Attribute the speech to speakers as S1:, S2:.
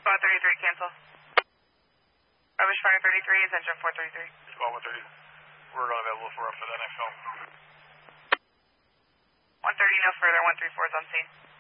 S1: Squad 33, cancel. Rubbish Fire 33, attention 433.
S2: Squad 130. We're unavailable for that next film.
S1: 130, no further, 134 is on scene.